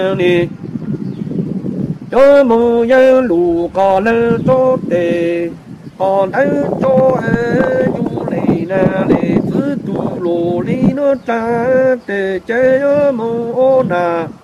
nè cho mù nhớ lù có lơ cho tề còn ấy cho du lì nà lì cứ tu lù lì nó ta tề chơi mù ô nà